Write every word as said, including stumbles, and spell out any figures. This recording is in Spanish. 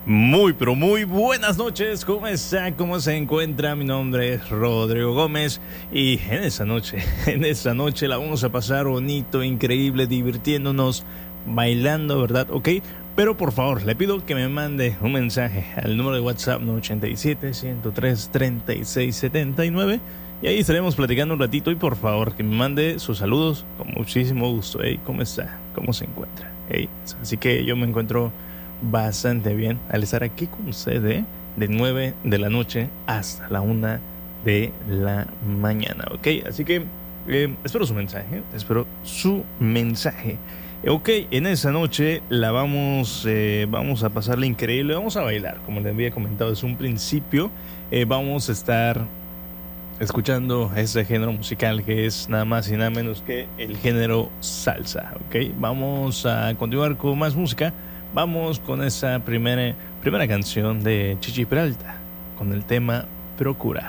Muy, pero muy buenas noches. ¿Cómo está? ¿Cómo se encuentra? Mi nombre es Rodrigo Gómez y en esa noche, en esa noche la vamos a pasar bonito, increíble, divirtiéndonos, bailando, ¿verdad? ¿Ok? Pero por favor, le pido que me mande un mensaje al número de WhatsApp no ochenta y siete, ciento tres, treinta y seis setenta y nueve y ahí estaremos platicando un ratito y por favor que me mande sus saludos con muchísimo gusto. Hey, ¿cómo está? ¿Cómo se encuentra? Hey, así que yo me encuentro bastante bien al estar aquí con usted, ¿eh? De nueve de la noche hasta la una de la mañana, ¿ok? Así que eh, espero su mensaje, espero su mensaje. Ok, en esa noche la vamos, eh, vamos a pasarla increíble, vamos a bailar, como les había comentado desde un principio. Eh, vamos a estar escuchando este género musical que es nada más y nada menos que el género salsa, ¿ok? Vamos a continuar con más música. Vamos con esa primera, primera canción de Chichi Peralta, con el tema Procura.